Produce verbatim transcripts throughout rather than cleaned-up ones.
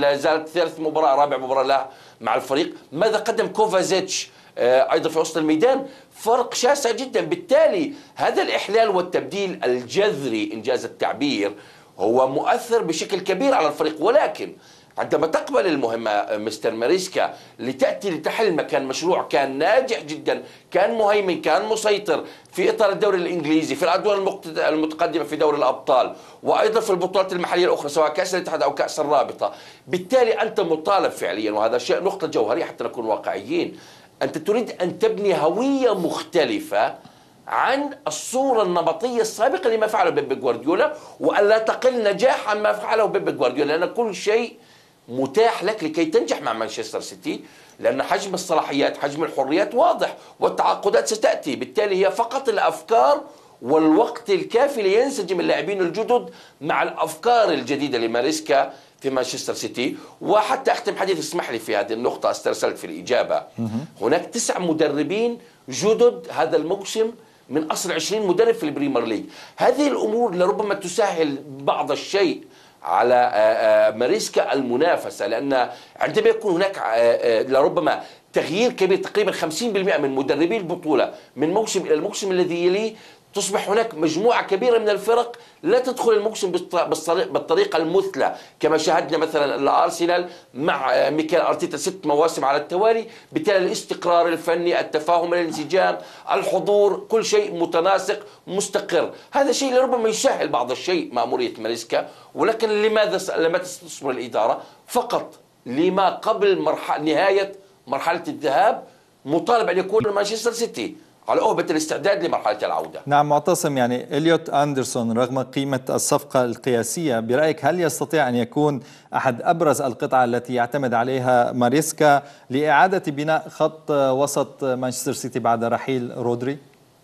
لا زالت ثالث مباراة رابع مباراة له مع الفريق. ماذا قدم كوفازيتش أيضا في وسط الميدان؟ فرق شاسع جدا. بالتالي هذا الإحلال والتبديل الجذري إنجاز التعبير هو مؤثر بشكل كبير على الفريق، ولكن عندما تقبل المهمة مستر ماريسكا لتأتي لتحل مكان مشروع كان ناجح جدا، كان مهيمن، كان مسيطر في إطار الدوري الإنجليزي، في الأدوار المتقدمة في دوري الأبطال، وأيضا في البطولات المحلية الأخرى سواء كأس الاتحاد أو كأس الرابطة. بالتالي أنت مطالب فعليا، وهذا شيء نقطة جوهرية حتى نكون واقعيين، أنت تريد أن تبني هوية مختلفة عن الصورة النمطية السابقة لما فعله بيب جوارديولا، وألا تقل نجاح عن ما فعله بيب جوارديولا، لأن كل شيء متاح لك لكي تنجح مع مانشستر سيتي، لأن حجم الصلاحيات حجم الحريات واضح والتعاقدات ستأتي. بالتالي هي فقط الأفكار والوقت الكافي لينسجم اللاعبين الجدد مع الأفكار الجديدة لماريسكا في مانشستر سيتي. وحتى أختم حديث، اسمح لي في هذه النقطة، استرسلت في الإجابة. هناك تسع مدربين جدد هذا الموسم من أصل عشرين مدرب في البريمير ليج. هذه الأمور لربما تسهل بعض الشيء على ماريسكا المنافسة، لأن عندما يكون هناك لربما تغيير كبير تقريبا خمسين بالمئة من مدربي البطولة من موسم إلى الموسم الذي يليه، تصبح هناك مجموعة كبيرة من الفرق لا تدخل الموسم بالطريقة المثلى كما شاهدنا مثلا الأرسنال مع ميكيل أرتيتا ست مواسم على التوالي. بالتالي الاستقرار الفني، التفاهم، الانسجام، الحضور، كل شيء متناسق مستقر. هذا شيء لربما يسهل بعض الشيء مأمورية ماريسكا، ولكن لماذا لما تستثمر الإدارة فقط لما قبل مرحلة نهاية مرحلة الذهاب مطالب أن يكون مانشستر سيتي على أهبة الاستعداد لمرحلة العودة. نعم معتصم، يعني إليوت أندرسون رغم قيمة الصفقة القياسية برأيك هل يستطيع أن يكون أحد أبرز القطع التي يعتمد عليها ماريسكا لإعادة بناء خط وسط مانشستر سيتي بعد رحيل رودري؟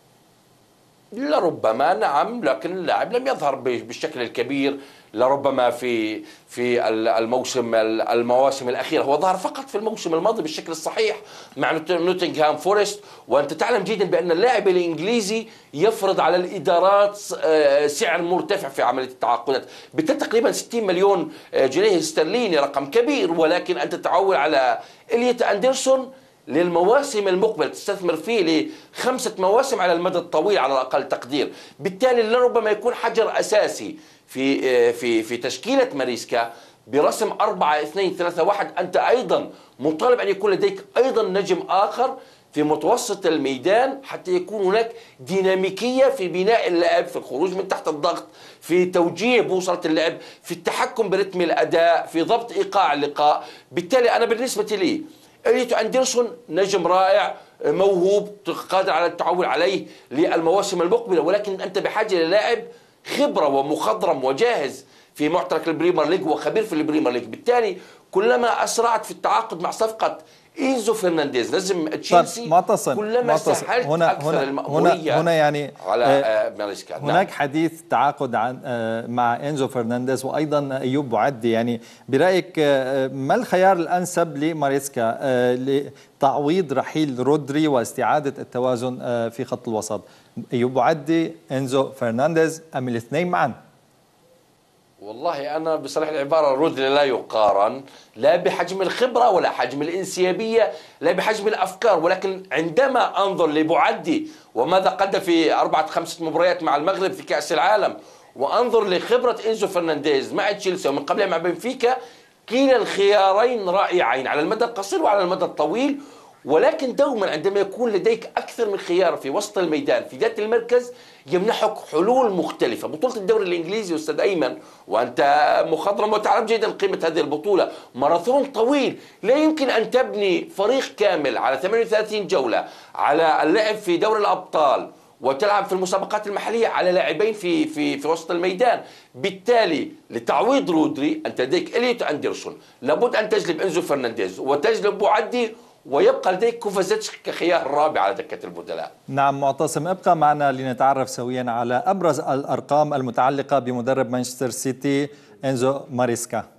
لربما نعم، لكن اللاعب لم يظهر بالشكل الكبير لربما في في الموسم المواسم الأخيرة. هو ظهر فقط في الموسم الماضي بالشكل الصحيح مع نوتنغهام فورست، وأنت تعلم جيدا بأن اللاعب الإنجليزي يفرض على الإدارات سعر مرتفع في عملية التعاقدات، بالتالي تقريبا ستين مليون جنيه استرليني، رقم كبير، ولكن أنت تعول على إليوت أندرسون للمواسم المقبلة، تستثمر فيه لخمسة مواسم على المدى الطويل على الأقل تقدير. بالتالي لربما يكون حجر أساسي في في في تشكيلة ماريسكا برسم أربعة اثنين ثلاثة واحد. أنت أيضا مطالب أن يكون لديك أيضا نجم آخر في متوسط الميدان حتى يكون هناك ديناميكية في بناء اللعب، في الخروج من تحت الضغط، في توجيه بوصلة اللعب، في التحكم برتم الأداء، في ضبط إيقاع اللقاء. بالتالي أنا بالنسبة لي إليوت أندرسون نجم رائع موهوب قادر على التعول عليه للمواسم المقبلة، ولكن أنت بحاجة للاعب خبرة ومخضرم وجاهز في معترك البريمير ليج وخبير في البريمير ليج. بالتالي كلما أسرعت في التعاقد مع صفقة إنزو فرنانديز نجم تشيلسي كلما سهلت هنا أكثر هنا المأمورية هنا يعني على آه ماريسكا. هناك نعم. حديث تعاقد عن آه مع إنزو فرنانديز وأيضا أيوب بوعدي. يعني برأيك آه ما الخيار الأنسب لماريسكا آه لتعويض رحيل رودري واستعادة التوازن آه في خط الوسط؟ أيوب بوعدي، إنزو فرنانديز، أم الاثنين معا؟ والله أنا بصراحة العبارة رودري لا يقارن لا بحجم الخبرة ولا حجم الانسيابية لا بحجم الأفكار، ولكن عندما أنظر لبوعدي وماذا قدم في أربعة خمسة مباريات مع المغرب في كأس العالم، وأنظر لخبرة إنزو فرنانديز مع تشيلسي ومن قبلها مع بنفيكا، كلا الخيارين رائعين على المدى القصير وعلى المدى الطويل. ولكن دوما عندما يكون لديك أكثر من خيار في وسط الميدان في ذات المركز يمنحك حلول مختلفة. بطولة الدوري الإنجليزي أستاذ أيمن وأنت مخضرم وتعرف جيدا قيمة هذه البطولة، ماراثون طويل، لا يمكن أن تبني فريق كامل على ثمانية وثلاثين جولة على اللعب في دوري الأبطال وتلعب في المسابقات المحلية على لاعبين في في في وسط الميدان. بالتالي لتعويض رودري أنت لديك إليوت أندرسون، لابد أن تجلب إنزو فرنانديز وتجلب بوعدي، ويبقى لديك كوفازيتش كخيار رابع على دكة البدلاء. نعم معتصم، ابقى معنا لنتعرف سويا على أبرز الأرقام المتعلقة بمدرب مانشستر سيتي إنزو ماريسكا.